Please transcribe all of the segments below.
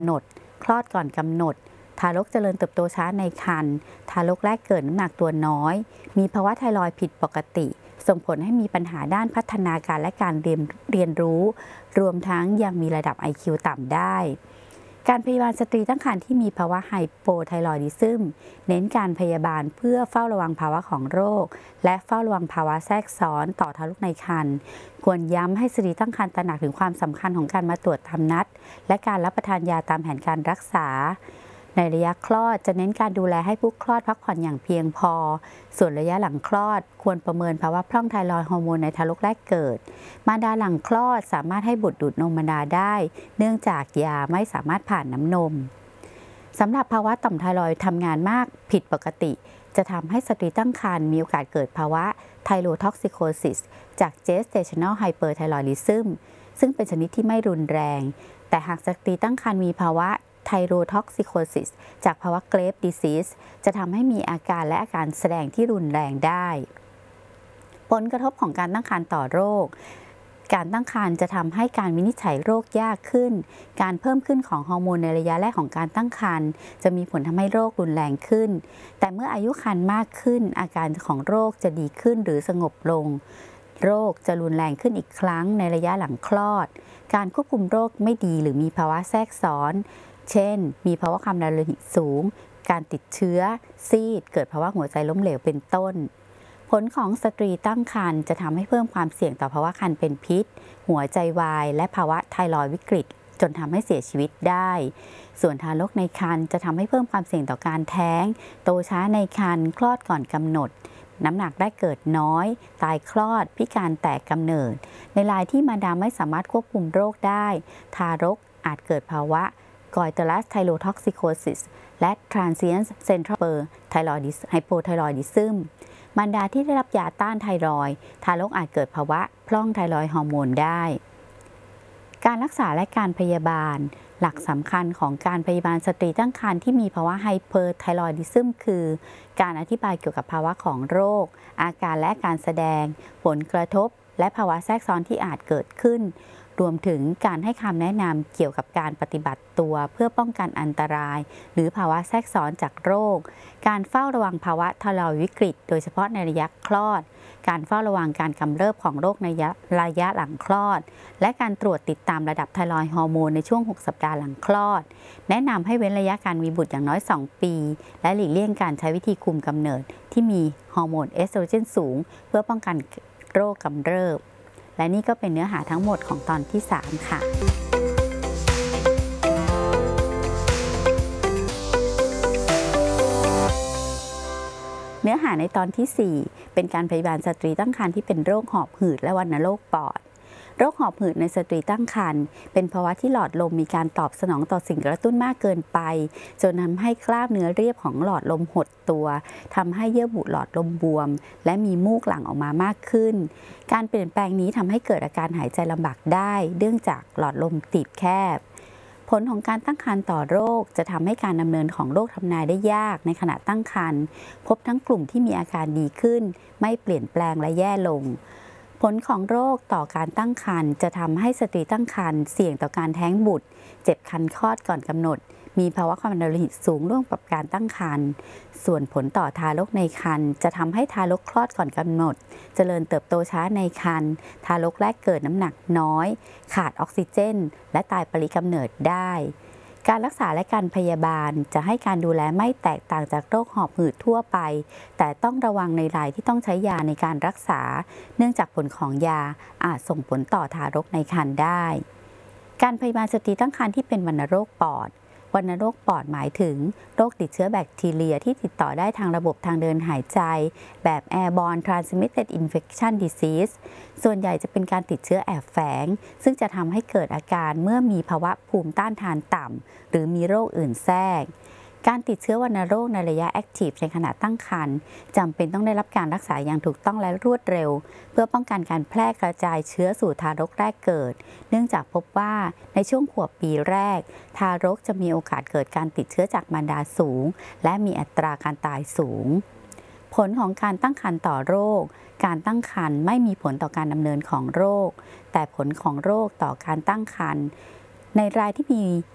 หนดคลอดก่อนกำหนดทารกเจริญเติบโตช้าในครรภ์ทารกแรกเกิดน้ำหนักตัวน้อยมีภาวะไทรอยด์ผิดปกติส่งผลให้มีปัญหาด้านพัฒนาการและการเรียนรู้รวมทั้งยังมีระดับ IQ ต่ำได้การพยาบาลสตรีตั้งครรภ์ที่มีภาวะไฮโปไทรอยดิซึมเน้นการพยาบาลเพื่อเฝ้าระวังภาวะของโรคและเฝ้าระวังภาวะแทรกซ้อนต่อทารกในครรภ์ควรย้ำให้สตรีตั้งครรภ์ตระหนักถึงความสำคัญของการมาตรวจตามนัดและการรับประทานยาตามแผนการรักษาในระยะคลอดจะเน้นการดูแลให้ผู้คลอดพักผ่อนอย่างเพียงพอส่วนระยะหลังคลอดควรประเมินภาวะพร่องไทรอยด์ฮอร์โมนในทารกแรกเกิดมารดาหลังคลอดสามารถให้บุตรดูดนมมารดาได้เนื่องจากยาไม่สามารถผ่านน้ำนมสำหรับภาวะต่อมไทรอยด์ทำงานมากผิดปกติจะทำให้สตรีตั้งครรภ์มีโอกาสเกิดภาวะไทโรท็อกซิโคซิสจาก gestational hyperthyroidism ซึ่งเป็นชนิดที่ไม่รุนแรงแต่หากสตรีตั้งครรภ์มีภาวะไทโรท็อกซิโคซิสจากภาวะเกรฟดิซีสจะทำให้มีอาการและอาการแสดงที่รุนแรงได้ผลกระทบของการตั้งครรภ์ต่อโรคการตั้งครรภ์จะทำให้การวินิจฉัยโรคยากขึ้นการเพิ่มขึ้นของฮอร์โมนในระยะแรกของการตั้งครรภ์จะมีผลทำให้โรครุนแรงขึ้นแต่เมื่ออายุครรภ์มากขึ้นอาการของโรคจะดีขึ้นหรือสงบลงโรคจะรุนแรงขึ้นอีกครั้งในระยะหลังคลอดการควบคุมโรคไม่ดีหรือมีภาวะแทรกซ้อนเช่นมีภาวะความดันโลหิตสูงการติดเชื้อซีดเกิดภาวะหัวใจล้มเหลวเป็นต้นผลของสตรีตั้งครรภ์จะทำให้เพิ่มความเสี่ยงต่อภาวะครรภ์เป็นพิษหัวใจวายและภาวะไทรอยด์วิกฤตจนทำให้เสียชีวิตได้ส่วนทารกในครรภ์จะทำให้เพิ่มความเสี่ยงต่อการแท้งโตช้าในครรภ์คลอดก่อนกำหนดน้ำหนักได้เกิดน้อยตายคลอดพิการแตกกำเนิดในรายที่มารดาไม่สามารถควบคุมโรคได้ทารกอาจเกิดภาวะGoiterus thyrotoxicosis และ Transient Central Hypothyroidism มารดาที่ได้รับยาต้านไทรอยด์ทารกอาจเกิดภาวะพร่องไทรอยด์ฮอร์โมนได้การรักษาและการพยาบาลหลักสำคัญของการพยาบาลสตรีตั้งครรภ์ที่มีภาวะไฮเปอร์ไทรอยดิซึมคือการอธิบายเกี่ยวกับภาวะของโรคอาการและการแสดงผลกระทบและภาวะแทรกซ้อนที่อาจเกิดขึ้นรวมถึงการให้คำแนะนำเกี่ยวกับการปฏิบัติตัวเพื่อป้องกันอันตรายหรือภาวะแทรกซ้อนจากโรคการเฝ้าระวังภาวะไทรอยด์วิกฤตโดยเฉพาะในระยะคลอดการเฝ้าระวังการกำเริบของโรคในระยะหลังคลอดและการตรวจติดตามระดับไทรอยด์ฮอร์โมนในช่วง6 สัปดาห์หลังคลอดแนะนำให้เว้นระยะการมีบุตรอย่างน้อย2 ปีและหลีกเลี่ยงการใช้วิธีคุมกำเนิดที่มีฮอร์โมนเอสโตรเจนสูงเพื่อป้องกันโรคกำเริบและนี่ก็เป็นเนื้อหาทั้งหมดของตอนที่3ค่ะเนื้อหาในตอนที่4เป็นการพยาบาลสตรีตั้งครรภ์ที่เป็นโรคหอบหืดและวัณโรคปอดโรคหอบหืดในสตรีตั้งครรภ์เป็นภาวะที่หลอดลมมีการตอบสนองต่อสิ่งกระตุ้นมากเกินไปจนทำให้กล้ามเนื้อเรียบของหลอดลมหดตัวทำให้เยื่อบุหลอดลมบวมและมีมูกหลั่งออกมามากขึ้นการเปลี่ยนแปลงนี้ทำให้เกิดอาการหายใจลำบากได้เนื่องจากหลอดลมตีบแคบผลของการตั้งครรภ์ต่อโรคจะทำให้การดำเนินของโรคทำนายได้ยากในขณะตั้งครรภ์พบทั้งกลุ่มที่มีอาการดีขึ้นไม่เปลี่ยนแปลงและแย่ลงผลของโรคต่อการตั้งครรภ์จะทำให้สตรีตั้งครรภ์เสี่ยงต่อการแท้งบุตรเจ็บคันคลอดก่อนกำหนดมีภาวะความดันโลหิตสูงร่วมกับการตั้งครรภ์ส่วนผลต่อทารกในครรภ์จะทำให้ทารกคลอดก่อนกำหนดเจริญเติบโตช้าในครรภ์ทารกแรกเกิดน้ำหนักน้อยขาดออกซิเจนและตายปริกำเนิดได้การรักษาและการพยาบาลจะให้การดูแลไม่แตกต่างจากโรคหอบหืดทั่วไปแต่ต้องระวังในรายที่ต้องใช้ยาในการรักษาเนื่องจากผลของยาอาจส่งผลต่อทารกในครรภ์ได้การพยาบาลสตรีตั้งครรภ์ที่เป็นวัณโรคปอดวัณโรคปอดหมายถึงโรคติดเชื้อแบคทีเรียที่ติดต่อได้ทางระบบทางเดินหายใจแบบ Airborne Transmitted Infection Disease ส่วนใหญ่จะเป็นการติดเชื้อแอบแฝงซึ่งจะทำให้เกิดอาการเมื่อมีภาวะภูมิต้านทานต่ำหรือมีโรคอื่นแทรกการติดเชื้อวัณโรคในระยะแอคทีฟในขณะตั้งครรภ์จำเป็นต้องได้รับการรักษาอย่างถูกต้องและรวดเร็วเพื่อป้องกันการแพร่กระจายเชื้อสู่ทารกแรกเกิดเนื่องจากพบว่าในช่วงขวบปีแรกทารกจะมีโอกาสเกิดการติดเชื้อจากมารดาสูงและมีอัตราการตายสูงผลของการตั้งครรภ์ต่อโรคการตั้งครรภ์ไม่มีผลต่อการดำเนินของโรคแต่ผลของโรคต่อการตั้งครรภ์ในรายที่มี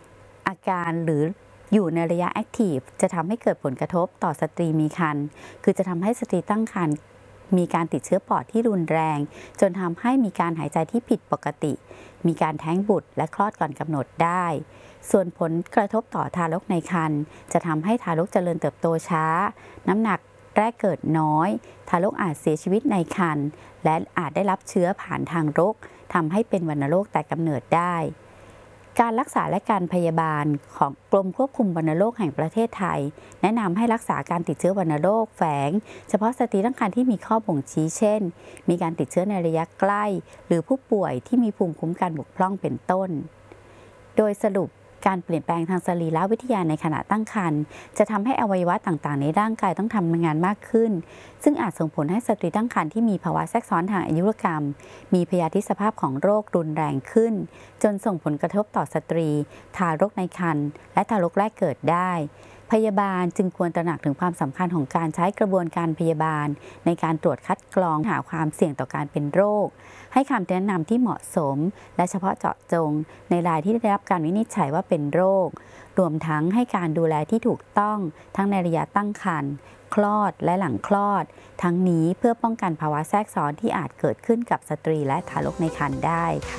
อาการหรืออยู่ในระยะแอคทีฟจะทำให้เกิดผลกระทบต่อสตรีมีครรภ์คือจะทำให้สตรีตั้งครรภ์มีการติดเชื้อปอดที่รุนแรงจนทำให้มีการหายใจที่ผิดปกติมีการแท้งบุตรและคลอดก่อนกำหนดได้ส่วนผลกระทบต่อทารกในครรภ์จะทำให้ทารกเจริญเติบโตช้าน้ำหนักแรกเกิดน้อยทารกอาจเสียชีวิตในครรภ์และอาจได้รับเชื้อผ่านทางรกทำให้เป็นวัณโรคแต่กำเนิดได้การรักษาและการพยาบาลของกรมควบคุมวัณโรคแห่งประเทศไทยแนะนำให้รักษาการติดเชื้อวัณโรคแฝงเฉพาะสตรีตั้งครรภ์ที่มีข้อบ่งชี้เช่นมีการติดเชื้อในระยะใกล้หรือผู้ป่วยที่มีภูมิคุ้มกันบกพร่องเป็นต้นโดยสรุปการเปลี่ยนแปลงทางสรีรวิทยาในขณะตั้งครรภ์จะทำให้อวัยวะต่างๆในร่างกายต้องทำงานมากขึ้นซึ่งอาจส่งผลให้สตรีตั้งครรภ์ที่มีภาวะแทรกซ้อนทางอายุรกรรมมีพยาธิสภาพของโรครุนแรงขึ้นจนส่งผลกระทบต่อสตรีทารกในครรภ์และทารกแรกเกิดได้พยาบาลจึงควรตระหนักถึงความสำคัญของการใช้กระบวนการพยาบาลในการตรวจคัดกรองหาความเสี่ยงต่อการเป็นโรคให้คำแนะนำที่เหมาะสมและเฉพาะเจาะจงในรายที่ได้รับการวินิจฉัยว่าเป็นโรครวมทั้งให้การดูแลที่ถูกต้องทั้งในระยะตั้งครรภ์คลอดและหลังคลอดทั้งนี้เพื่อป้องกันภาวะแทรกซ้อนที่อาจเกิดขึ้นกับสตรีและทารกในครรภ์ได้ค่ะ